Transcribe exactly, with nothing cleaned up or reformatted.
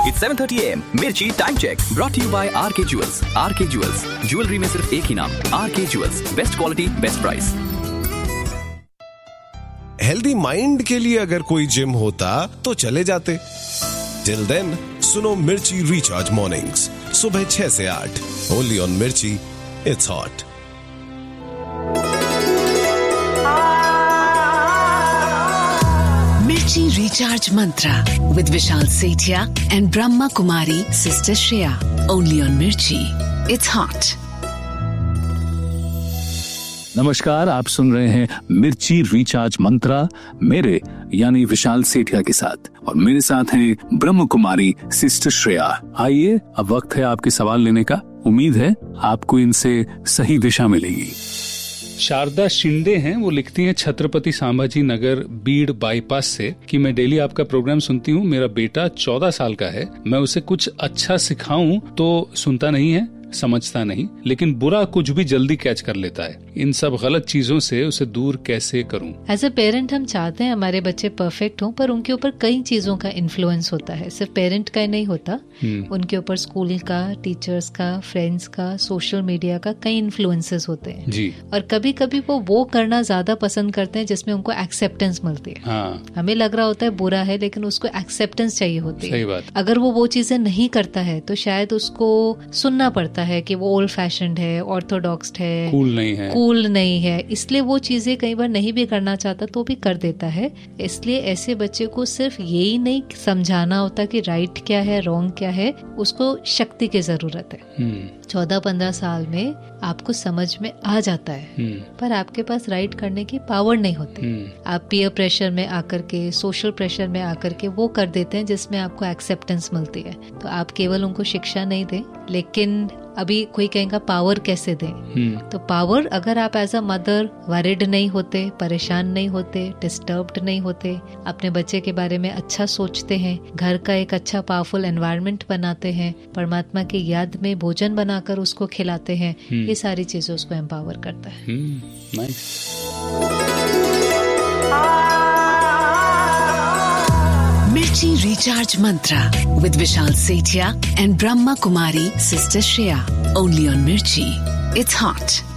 It's seven thirty a m Mirchi Time Check brought to you by R K Jewels. R K Jewels, jewellery में सिर्फ एक ही नाम, R K Jewels, best quality best price. Healthy mind के लिए अगर कोई gym होता तो चले जाते। टिल देन सुनो मिर्ची रिचार्ज मॉर्निंग्स सुबह छह से आठ, ओनली ऑन मिर्ची, it's hot. Mirchi Recharge Mantra with Vishal Sethia and Brahma Kumari Sister Shreya. Only on Mirchi. It's hot. नमस्कार, आप सुन रहे हैं मिर्ची रिचार्ज मंत्रा मेरे यानी विशाल सेठिया के साथ, और मेरे साथ हैं ब्रह्म कुमारी सिस्टर श्रेया। आइए, अब वक्त है आपके सवाल लेने का। उम्मीद है आपको इनसे सही दिशा मिलेगी। शारदा शिंदे हैं, वो लिखती हैं छत्रपति संभाजी नगर बीड़ बाईपास से कि मैं डेली आपका प्रोग्राम सुनती हूँ। मेरा बेटा चौदह साल का है, मैं उसे कुछ अच्छा सिखाऊं तो सुनता नहीं है, समझता नहीं, लेकिन बुरा कुछ भी जल्दी कैच कर लेता है। इन सब गलत चीजों से उसे दूर कैसे करूं? एज अ पेरेंट हम चाहते हैं हमारे बच्चे परफेक्ट हों, पर उनके ऊपर कई चीजों का इन्फ्लुएंस होता है, सिर्फ पेरेंट का ही नहीं होता। उनके ऊपर स्कूल का, टीचर्स का, फ्रेंड्स का, सोशल मीडिया का कई इन्फ्लुएंसेस होते हैं जी। और कभी कभी वो वो करना ज्यादा पसंद करते हैं जिसमें उनको एक्सेप्टेंस मिलती है। हाँ। हमें लग रहा होता है बुरा है, लेकिन उसको एक्सेप्टेंस चाहिए होती है। सही बात। अगर वो वो चीजें नहीं करता है तो शायद उसको सुनना पड़ता है कि वो ओल्ड फैशन्ड है, ऑर्थोडॉक्स है, कूल नहीं है, कूल नहीं है, इसलिए वो चीजें कई बार नहीं भी करना चाहता तो भी कर देता है। इसलिए ऐसे बच्चे को सिर्फ यही नहीं समझाना होता कि राइट क्या है, रॉन्ग क्या है, उसको शक्ति की जरूरत है। चौदह पंद्रह साल में आपको समझ में आ जाता है, पर आपके पास राइट करने की पावर नहीं होती। आप पीयर प्रेशर में आकर के, सोशल प्रेशर में आकर के वो कर देते हैं जिसमें आपको एक्सेप्टेंस मिलती है। तो आप केवल उनको शिक्षा नहीं दें, लेकिन अभी कोई कहेगा पावर कैसे दें, तो पावर अगर आप एज अ मदर वरिड नहीं होते, परेशान नहीं होते, डिस्टर्ब्ड नहीं होते, अपने बच्चे के बारे में अच्छा सोचते हैं, घर का एक अच्छा पावरफुल एनवायरनमेंट बनाते हैं, परमात्मा की याद में भोजन बनाकर उसको खिलाते हैं, ये सारी चीजें उसको एम्पावर करता है। Nice. Mirchi Recharge Mantra with Vishal Sethia and Brahma Kumari Sister Shreya. Only on Mirchi. It's hot.